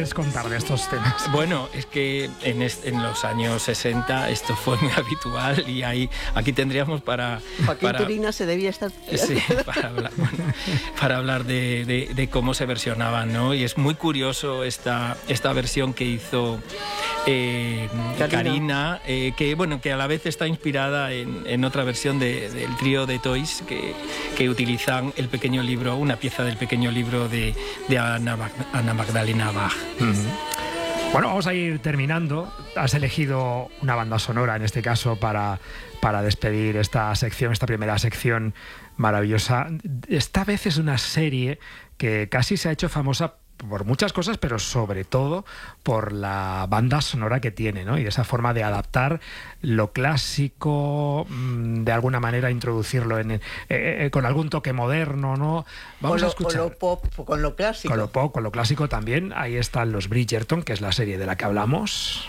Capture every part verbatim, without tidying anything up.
puedes contar de estos temas? Bueno, es que en, est en los años sesenta esto fue muy habitual y ahí, aquí tendríamos para... Joaquín para, Turina se debía estar... Sí, para hablar, bueno, para hablar de, de, de cómo se versionaban, ¿no? Y es muy curioso esta, esta versión que hizo eh, Karina, Karina eh, que, bueno, que a la vez está inspirada en, en otra versión de, del trío de Toys que, que utilizan el pequeño libro, una pieza del pequeño libro de, de Ana, Ana Magdalena Bach. Uh-huh. Bueno, vamos a ir terminando. Has elegido una banda sonora, en este caso, para, para despedir esta sección, esta primera sección maravillosa. Esta vez es una serie que casi se ha hecho famosa por muchas cosas, pero sobre todo por la banda sonora que tiene, ¿no? Y esa forma de adaptar lo clásico, de alguna manera introducirlo en, eh, eh, con algún toque moderno, ¿no? Vamos con lo, a escuchar. Con lo pop, con lo clásico. Con lo pop, con lo clásico también. Ahí están los Bridgerton, que es la serie de la que hablamos.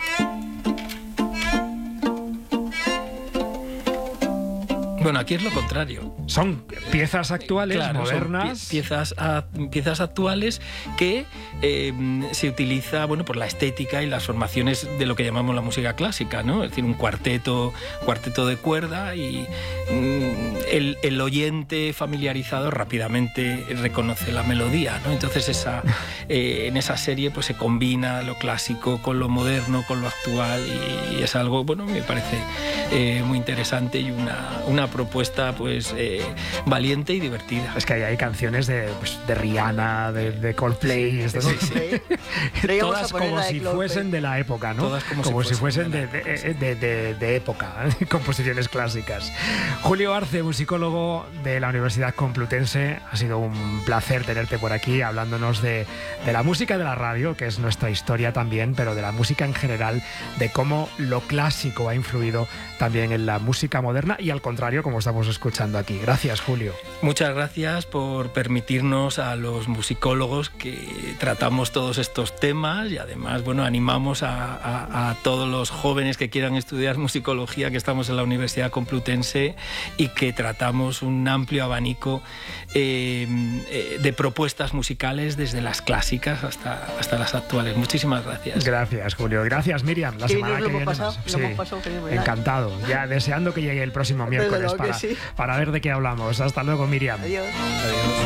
Bueno, aquí es lo contrario. Son piezas actuales, claro, modernas. Son piezas, a, piezas actuales que eh, se utiliza, bueno, por la estética y las formaciones de lo que llamamos la música clásica, ¿no? Es decir, un cuarteto, cuarteto de cuerda y mm, el, el oyente familiarizado rápidamente reconoce la melodía, ¿no? Entonces esa, eh, en esa serie pues se combina lo clásico con lo moderno, con lo actual y, y es algo, bueno, me parece eh, muy interesante y una, una propuesta pues eh, valiente y divertida. Es que hay, hay canciones de, pues, de Rihanna, de, de Coldplay, sí, sí, sí. todas como si fuesen de la época, ¿no? Todas como, como si fuesen, si fuesen de, de, de, de, de época, composiciones clásicas. Julio Arce, musicólogo de la Universidad Complutense, ha sido un placer tenerte por aquí hablándonos de, de la música de la radio, que es nuestra historia también, pero de la música en general, de cómo lo clásico ha influido también en la música moderna y al contrario, como estamos escuchando aquí. Gracias, Julio. Muchas gracias por permitirnos a los musicólogos que tratamos todos estos temas y además, bueno, animamos a, a, a todos los jóvenes que quieran estudiar musicología, que estamos en la Universidad Complutense y que tratamos un amplio abanico eh, eh, de propuestas musicales desde las clásicas hasta, hasta las actuales. Muchísimas gracias. Gracias, Julio. Gracias, Miriam. La semana que viene pasado, sí, lo hemos pasado encantado. Ya deseando que llegue el próximo miércoles para, sí. para ver de qué hablamos. Hasta luego, Miriam. Adiós. Adiós.